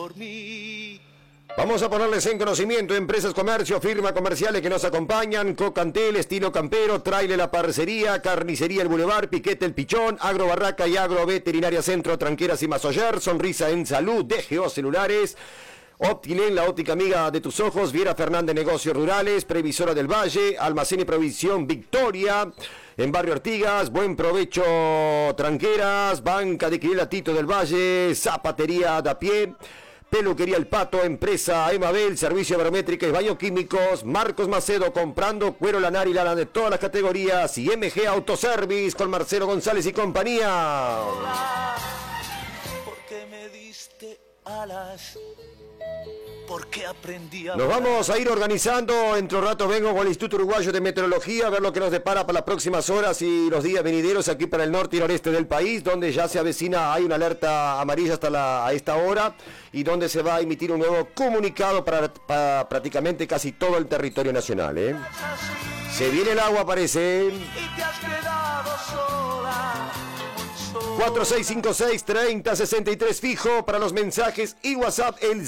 Vamos a ponerles en conocimiento: empresas, comercio, firmas comerciales que nos acompañan: Cocantel, Estilo Campero, Trailer La Parcería, Carnicería El Boulevard, Piquete El Pichón, Agro Barraca y Agro Veterinaria Centro, Tranqueras y Masoyer, Sonrisa en Salud, DGO Celulares, Optilen, la óptica amiga de tus ojos, Viera Fernández Negocios Rurales, Previsora del Valle, Almacén y Provisión Victoria, en Barrio Artigas, Buen Provecho Tranqueras, Banca de Quirela Tito del Valle, Zapatería de a pie, Peluquería El Pato, Empresa Emabel, Servicio de Barométrica y Baño Químicos, Marcos Macedo, comprando cuero, lanar y lana de todas las categorías, y MG Autoservice con Marcelo González y compañía. Porque me diste alas. Porque aprendí a... Nos vamos a ir organizando. Dentro de rato vengo con el Instituto Uruguayo de Meteorología a ver lo que nos depara para las próximas horas y los días venideros aquí para el norte y noreste del país, donde ya se avecina, hay una alerta amarilla a esta hora, y donde se va a emitir un nuevo comunicado para prácticamente casi todo el territorio nacional, ¿eh? Se viene el agua, parece. Y te has quedado sola. 4656-3063 fijo para los mensajes y WhatsApp el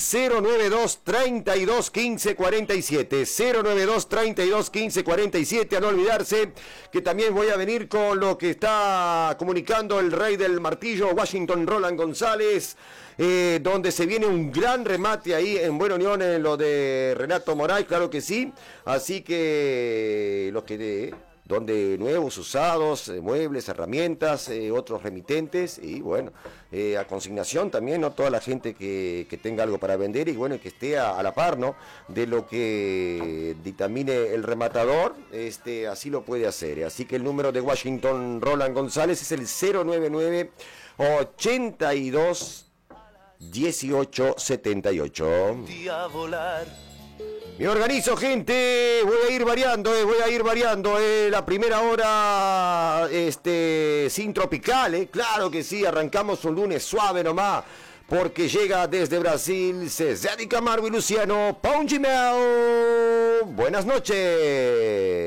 092-321547, 092-321547. A no olvidarse que también voy a venir con lo que está comunicando el rey del martillo, Washington Roland González, donde se viene un gran remate ahí en Buena Unión en lo de Renato Moray, claro que sí. Así que los que... donde nuevos, usados, muebles, herramientas, otros remitentes y bueno, a consignación también, ¿no? Toda la gente que tenga algo para vender y bueno, que esté a la par, ¿no? De lo que dictamine el rematador, así lo puede hacer. Así que el número de Washington Roland González es el 099-82-1878. Me organizo, gente, voy a ir variando, la primera hora, sin tropical, claro que sí, arrancamos un lunes suave nomás, porque llega desde Brasil, César Camargo y Luciano Pongimel. Buenas noches.